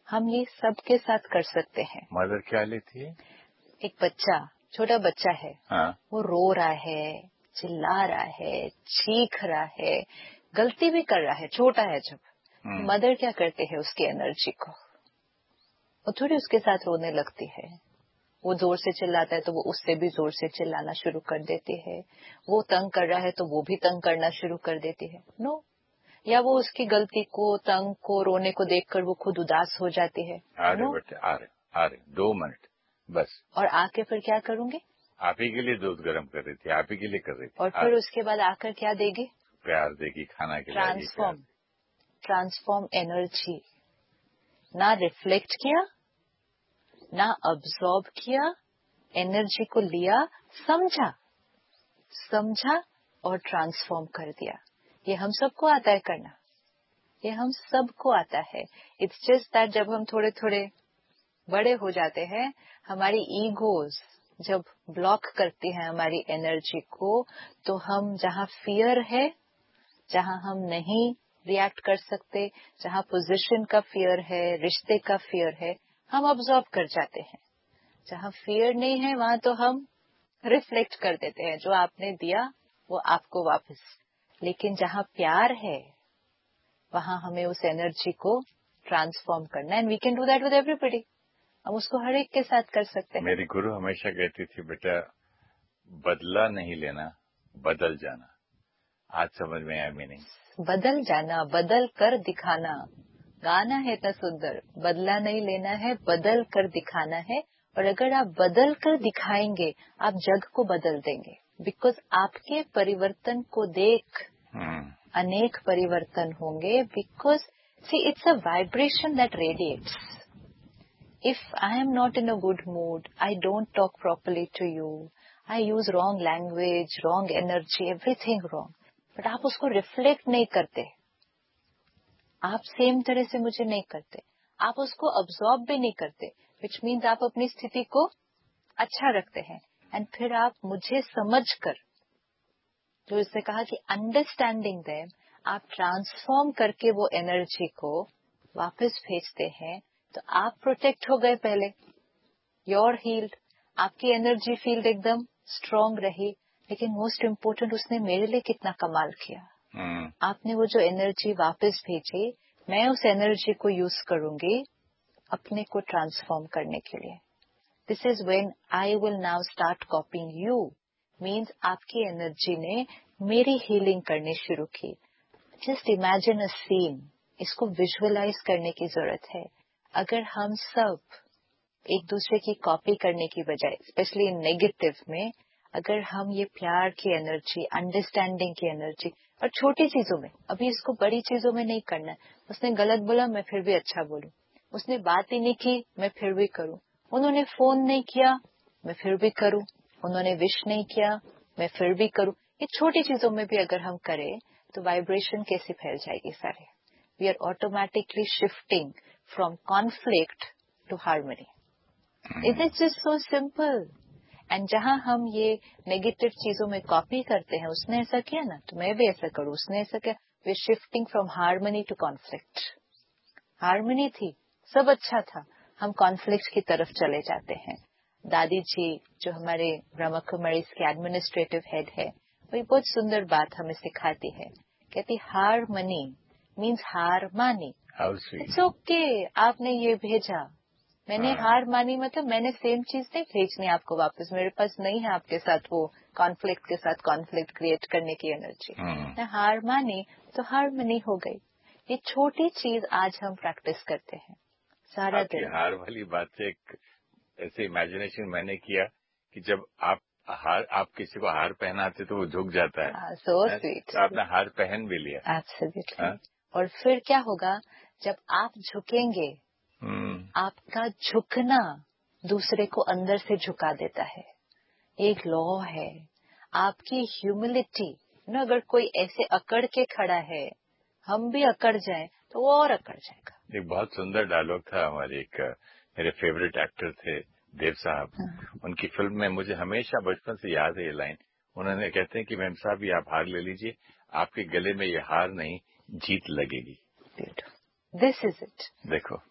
हम ये सबके साथ कर सकते हैं। मदर क्या लेती है? एक बच्चा, छोटा बच्चा है, हाँ। वो रो रहा है, चिल्ला रहा है, चीख रहा है, गलती भी कर रहा है, छोटा है जब, मदर क्या करते हैं उसकी एनर्जी को, वो थोड़ी उसके साथ रोने लगती है। वो जोर से चिल्लाता है तो वो उससे भी जोर से चिल्लाना शुरू कर देती है। वो तंग कर रहा है तो वो भी तंग करना शुरू कर देती है। नो, या वो उसकी गलती को, तंग को, रोने को देखकर वो खुद उदास हो जाती है। आ रहे 2 मिनट बस। और आके फिर क्या करूंगी? आप ही के लिए दूध गर्म कर रही थी, आप ही के लिए कर रही थी। और फिर उसके बाद आकर क्या देगी? प्यार देगी, खाना खिलाएगी। Transform energy. ना रिफ्लेक्ट किया, ना अब्सॉर्ब किया, एनर्जी को लिया, समझा और ट्रांसफॉर्म कर दिया। ये हम सबको आता है करना, ये हम सबको आता है। इट्स जस्ट दैट जब हम थोड़े थोड़े बड़े हो जाते हैं, हमारी ईगोज जब ब्लॉक करती हैं हमारी एनर्जी को, तो हम जहाँ फियर है, जहाँ हम नहीं रिएक्ट कर सकते, जहाँ पोजीशन का फियर है, रिश्ते का फियर है, हम अब्सॉर्ब कर जाते हैं। जहाँ फियर नहीं है वहां तो हम रिफ्लेक्ट कर देते हैं, जो आपने दिया वो आपको वापस। लेकिन जहाँ प्यार है वहां हमें उस एनर्जी को ट्रांसफॉर्म करना है, and we can do that with everybody. हम उसको हर एक के साथ कर सकते हैं। मेरी गुरु हमेशा कहती थी, बेटा बदला नहीं लेना, बदल जाना। आज समझ में आया मीनिंग। बदल जाना, बदल कर दिखाना। गाना है इतना सुंदर, बदला नहीं लेना है, बदल कर दिखाना है। और अगर आप बदल कर दिखाएंगे, आप जग को बदल देंगे। बिकॉज आपके परिवर्तन को देख अनेक परिवर्तन होंगे। Because see it's a vibration that radiates. If I am not in a good mood, I don't talk properly to you, I use wrong language, wrong energy, everything wrong. But आप उसको reflect नहीं करते, आप same तरह से मुझे नहीं करते, आप उसको अब्सॉर्ब भी नहीं करते, विच मीन्स आप अपनी स्थिति को अच्छा रखते हैं। एंड फिर आप मुझे समझकर, जो इसने कहा कि अंडरस्टैंडिंग देम, आप ट्रांसफॉर्म करके वो एनर्जी को वापस भेजते हैं। तो आप प्रोटेक्ट हो गए पहले, योर हील्ड, आपकी एनर्जी फील्ड एकदम स्ट्रांग रही। लेकिन मोस्ट इम्पोर्टेंट, उसने मेरे लिए कितना कमाल किया। आपने वो जो एनर्जी वापस भेजी, मैं उस एनर्जी को यूज करूंगी अपने को ट्रांसफॉर्म करने के लिए। This is when I will now start कॉपिंग you. Means आपकी एनर्जी ने मेरी हीलिंग करनी शुरू की। जस्ट इमेजिन अ सीन, इसको विजुअलाइज करने की जरूरत है। अगर हम सब एक दूसरे की कॉपी करने की बजाय, स्पेशली इन नेगेटिव में, अगर हम ये प्यार की एनर्जी, अंडरस्टैंडिंग की एनर्जी, और छोटी चीजों में, अभी इसको बड़ी चीजों में नहीं करना है। उसने गलत बोला, मैं फिर भी अच्छा बोलूं। उसने बात ही नहीं की, मैं फिर भी करूं। उन्होंने फोन नहीं किया, मैं फिर भी करूं। उन्होंने विश नहीं किया, मैं फिर भी करूं। ये छोटी चीजों में भी अगर हम करें तो वाइब्रेशन कैसे फैल जाएगी सारे। We are automatically shifting from conflict to harmony. It is just so simple. And जहां हम ये नेगेटिव चीजों में कॉपी करते हैं, उसने ऐसा किया ना तो मैं भी ऐसा करूं, उसने ऐसा किया, we are shifting from harmony to conflict. Harmony थी, सब अच्छा था, हम कॉन्फ्लिक्ट की तरफ चले जाते हैं। दादी जी, जो हमारे ब्रह्मा कुमारीज के एडमिनिस्ट्रेटिव हेड है, वही बहुत सुंदर बात हमें सिखाती है। कहती हार्मनी मीन्स हार मानी। इट्स ओके, आपने ये भेजा, मैंने हार मानी, मतलब मैंने सेम चीज नहीं भेजनी आपको वापस। मेरे पास नहीं है आपके साथ वो कॉन्फ्लिक्ट के साथ कॉन्फ्लिक्ट क्रिएट करने की एनर्जी। मैं हार मानी तो हार्मनी हो गई। ये छोटी चीज आज हम प्रैक्टिस करते हैं सारा दिन। हार वाली बात से एक ऐसे इमेजिनेशन मैंने किया कि जब आप किसी को हार पहनाते तो वो झुक जाता है। So sweet. तो आपने हार पहन भी लिया। एब्सोल्युटली। और फिर क्या होगा, जब आप झुकेंगे, आपका झुकना दूसरे को अंदर से झुका देता है। एक लॉ है, आपकी ह्यूमिलिटी ना, अगर कोई ऐसे अकड़ के खड़ा है, हम भी अकड़ जाए तो वो और अकड़ जाएगा। एक बहुत सुंदर डायलॉग था, हमारे एक मेरे फेवरेट एक्टर थे देव साहब। उनकी फिल्म में मुझे हमेशा बचपन से याद है ये लाइन। उन्होंने कहते हैं कि मैम साहब ये आप हार ले लीजिए, आपके गले में ये हार नहीं जीत लगेगी। This is it. देखो